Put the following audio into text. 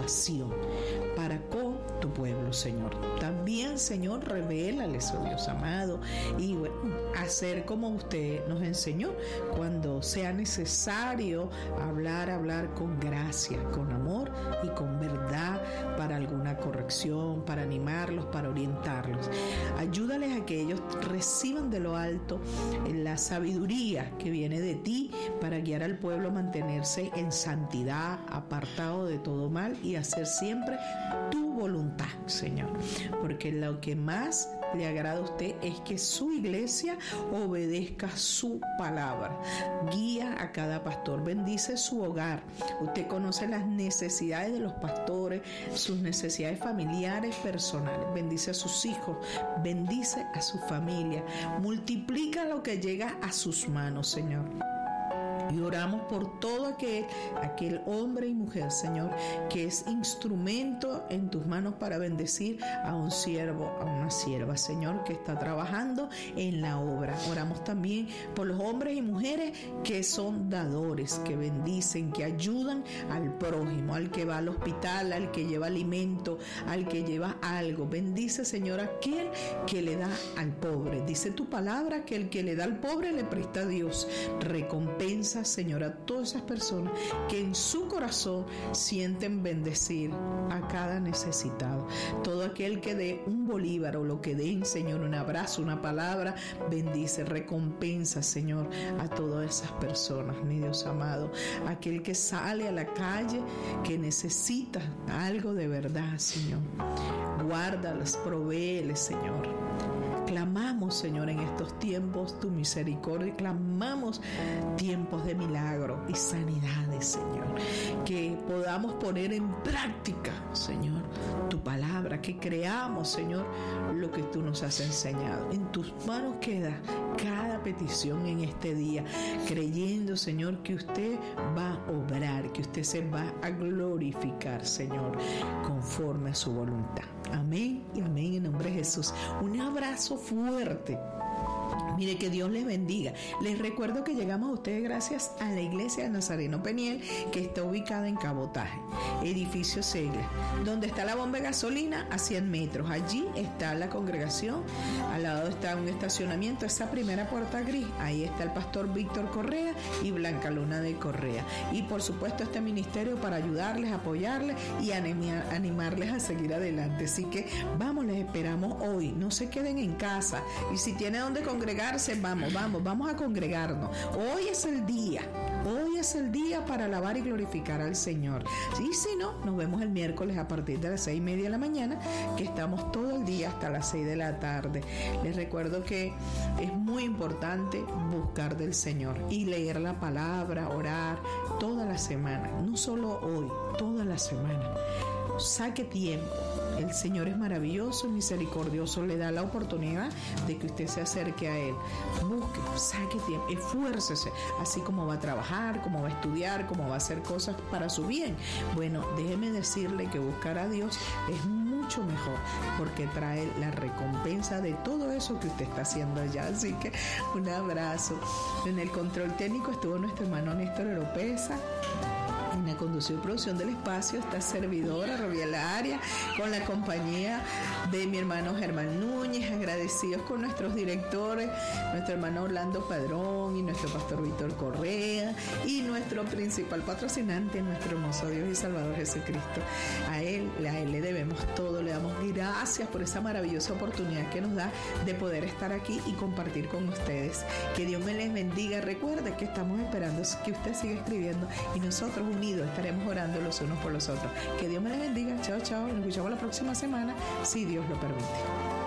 salvación para con tu pueblo, Señor. También, Señor, revélales, oh Dios amado, y bueno, hacer como usted nos enseñó, cuando sea necesario hablar con gracia, con amor y con verdad, para alguna corrección, para animarlos, para orientarlos. Ayúdales a que ellos reciban de lo alto la sabiduría que viene de ti para guiar al pueblo a mantenerse en santidad, apartado de todo mal y hacer siempre tu voluntad, Señor. Porque lo que más le agrada a usted es que su iglesia obedezca su palabra. Guía a cada pastor, bendice su hogar. Usted conoce las necesidades de los pastores, sus necesidades familiares, personales. Bendice a sus hijos, bendice a su familia. Multiplica lo que llega a sus manos, Señor. Y oramos por todo aquel hombre y mujer, Señor, que es instrumento en tus manos para bendecir a un siervo, a una sierva, Señor, que está trabajando en la obra. Oramos también por los hombres y mujeres que son dadores, que bendicen, que ayudan al prójimo, al que va al hospital, al que lleva alimento, al que lleva algo. Bendice, Señor, aquel que le da al pobre. Dice tu palabra que el que le da al pobre le presta a Dios. Recompensa, Señor, a todas esas personas que en su corazón sienten bendecir a cada necesitado. Todo aquel que dé un bolívar o lo que den, Señor, un abrazo, una palabra, bendice, recompensa, Señor, a todas esas personas, mi Dios amado. Aquel que sale a la calle, que necesita algo de verdad, Señor, guárdalas, provéeles, Señor. Clamamos, Señor, en estos tiempos tu misericordia, clamamos tiempos de milagro y sanidades, Señor, que podamos poner en práctica, Señor, tu palabra, que creamos, Señor, lo que tú nos has enseñado. En tus manos queda cada petición en este día, creyendo, Señor, que usted va a obrar, que usted se va a glorificar, Señor, conforme a su voluntad. Amén y amén en nombre de Jesús. Un abrazo fuerte. Mire, que Dios les bendiga. Les recuerdo que llegamos a ustedes gracias a la iglesia de Nazareno Peniel, que está ubicada en Cabotaje, edificio Segre, donde está la bomba de gasolina a 100 metros. Allí está la congregación, al lado está un estacionamiento, esa primera puerta gris, ahí está el pastor Víctor Correa y Blanca Luna de Correa. Y por supuesto este ministerio para ayudarles, apoyarles y animarles a seguir adelante. Así que vamos, les esperamos hoy. No se queden en casa. Y si tiene donde congregarse, vamos a congregarnos. Hoy es el día para alabar y glorificar al Señor. Y si no, nos vemos el miércoles a partir de las 6:30 de la mañana, que estamos todo el día hasta las 6 de la tarde. Les recuerdo que es muy importante buscar del Señor y leer la palabra, orar toda la semana, no solo hoy, toda la semana. Saque tiempo. El Señor es maravilloso, misericordioso, le da la oportunidad de que usted se acerque a Él. Busque, saque tiempo, esfuércese, así como va a trabajar, como va a estudiar, como va a hacer cosas para su bien. Bueno, déjeme decirle que buscar a Dios es mucho mejor, porque trae la recompensa de todo eso que usted está haciendo allá. Así que un abrazo. En el control técnico estuvo nuestro hermano Néstor Oropesa. En la conducción y producción del espacio está servidora Robiela Arias, con la compañía de mi hermano Germán Núñez, agradecidos con nuestros directores, nuestro hermano Orlando Padrón y nuestro pastor Víctor Correa, y nuestro principal patrocinante, nuestro hermoso Dios y Salvador Jesucristo. A él le debemos todo, le damos gracias por esa maravillosa oportunidad que nos da de poder estar aquí y compartir con ustedes. Que Dios me les bendiga. Recuerde que estamos esperando que usted siga escribiendo y nosotros unidos estaremos orando los unos por los otros. Que Dios me les bendiga. Chao, chao. Nos escuchamos la próxima semana, si Dios lo permite.